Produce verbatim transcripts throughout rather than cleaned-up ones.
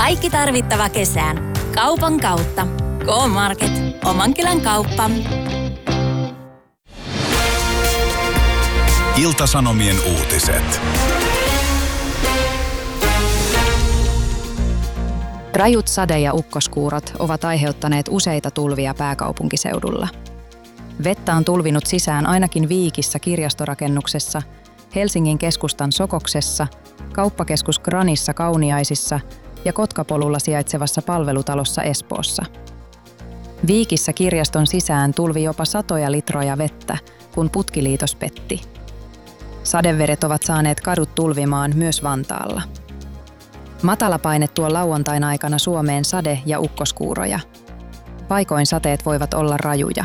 Kaikki tarvittava kesään. Kaupan kautta. K-Market. Oman kylän kauppa. Ilta-Sanomien uutiset. Rajut sade- ja ukkoskuurot ovat aiheuttaneet useita tulvia pääkaupunkiseudulla. Vettä on tulvinut sisään ainakin Viikissä kirjastorakennuksessa, Helsingin keskustan Sokoksessa, kauppakeskus Granissa Kauniaisissa ja Kotkapolulla sijaitsevassa palvelutalossa Espoossa. Viikissä kirjaston sisään tulvi jopa satoja litroja vettä, kun putkiliitos petti. Sadevedet ovat saaneet kadut tulvimaan myös Vantaalla. Matalapaine tuo lauantain aikana Suomeen sade- ja ukkoskuuroja. Paikoin sateet voivat olla rajuja.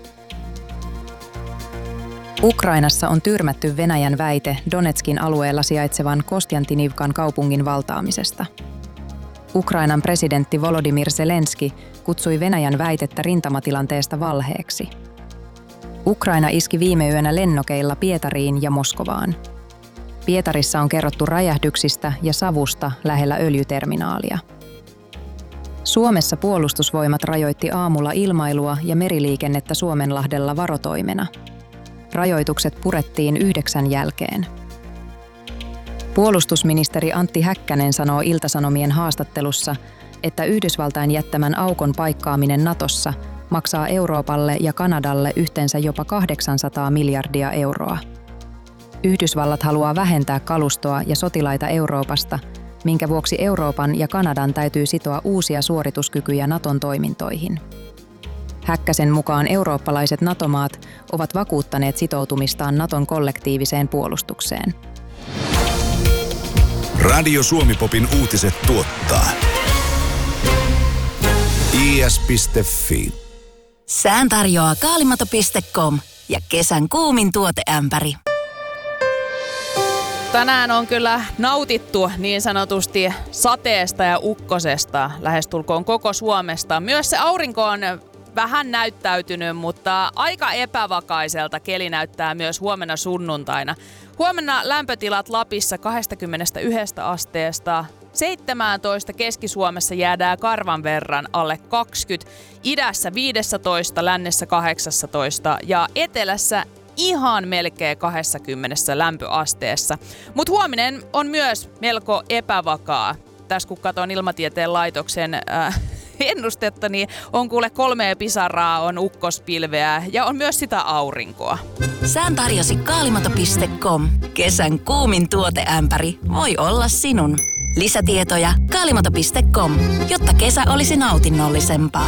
Ukrainassa on tyrmätty Venäjän väite Donetskin alueella sijaitsevan Kostjantinivkan kaupungin valtaamisesta. Ukrainan presidentti Volodymyr Zelenski kutsui Venäjän väitettä rintamatilanteesta valheeksi. Ukraina iski viime yönä lennokeilla Pietariin ja Moskovaan. Pietarissa on kerrottu räjähdyksistä ja savusta lähellä öljyterminaalia. Suomessa puolustusvoimat rajoitti aamulla ilmailua ja meriliikennettä Suomenlahdella varotoimena. Rajoitukset purettiin yhdeksän jälkeen. Puolustusministeri Antti Häkkänen sanoo Ilta-Sanomien haastattelussa, että Yhdysvaltain jättämän aukon paikkaaminen Natossa maksaa Euroopalle ja Kanadalle yhteensä jopa kahdeksansataa miljardia euroa. Yhdysvallat haluaa vähentää kalustoa ja sotilaita Euroopasta, minkä vuoksi Euroopan ja Kanadan täytyy sitoa uusia suorituskykyjä Naton toimintoihin. Häkkäsen mukaan eurooppalaiset NATO-maat ovat vakuuttaneet sitoutumistaan Naton kollektiiviseen puolustukseen. Radio Suomi-popin uutiset tuottaa i s piste f i. Sään tarjoaa kaalimato piste com ja kesän kuumin tuoteämpäri. Tänään on kyllä nautittu niin sanotusti sateesta ja ukkosesta lähestulkoon koko Suomesta. Myös se aurinko on vähän näyttäytynyt, mutta aika epävakaiselta keli näyttää myös huomenna sunnuntaina. Huomenna lämpötilat Lapissa kaksikymmentäyksi asteesta, seitsemäntoista Keski-Suomessa jäädään karvan verran alle kaksikymmentä, idässä viisitoista, lännessä kahdeksantoista ja etelässä ihan melkein kaksikymmentä lämpöasteessa. Mutta huominen on myös melko epävakaa. Tässä kun katson Ilmatieteen laitoksen äh, ennustetta, niin on kuule kolmea pisaraa, on ukkospilveä ja on myös sitä aurinkoa. Sään tarjosi kaalimato piste com. Kesän kuumin tuoteämpäri voi olla sinun. Lisätietoja kaalimato piste com, jotta kesä olisi nautinnollisempaa.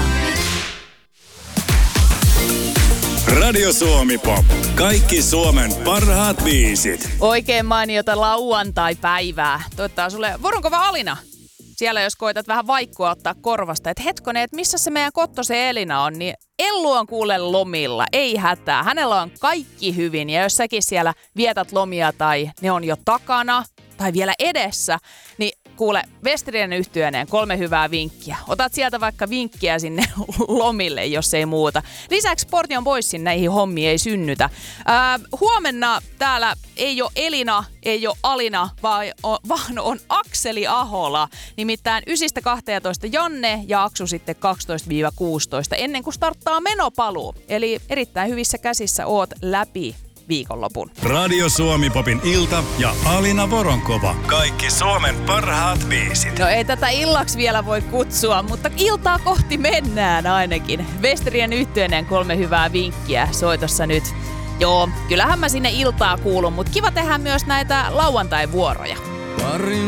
Radio Suomi-pop. Kaikki Suomen parhaat biisit. Oikein mainiota lauantai-päivää. Toivottaa sulle Voronkova Alina. Siellä jos koetat vähän vaikkua ottaa korvasta, että hetkonen, että missä se meidän Kottosen Elina on, niin Ellu on kuule lomilla, ei hätää. Hänellä on kaikki hyvin ja jos säkin siellä vietät lomia tai ne on jo takana tai vielä edessä, niin kuule, Westerinen yhtyöneen kolme hyvää vinkkiä. Otat sieltä vaikka vinkkiä sinne lomille, jos ei muuta. Lisäksi Portion Boysin näihin hommiin ei synnytä. Ää, huomenna täällä ei ole Elina, ei ole Alina, vaan on, vaan on Akseli Ahola. Nimittäin yhdestä kahteentoista Janne ja Aksu sitten kaksitoista kuusitoista ennen kuin starttaa menopaluu. Eli erittäin hyvissä käsissä oot läpi viikonlopun. Radio Suomi-popin ilta ja Alina Voronkova. Kaikki Suomen parhaat biisit. No ei tätä illaksi vielä voi kutsua, mutta iltaa kohti mennään ainakin. Westerien yhtyöneen kolme hyvää vinkkiä soitossa nyt. Joo, kyllähän mä sinne iltaa kuulun, mutta kiva tehdä myös näitä lauantai-vuoroja.